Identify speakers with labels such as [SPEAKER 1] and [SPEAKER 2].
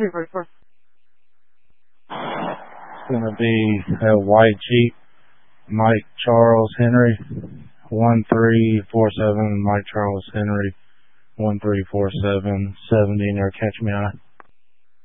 [SPEAKER 1] 344.
[SPEAKER 2] It's going to be a white Jeep, Mike Charles Henry, 1347, Mike Charles Henry, 1347, 70 near Catch Me Eye.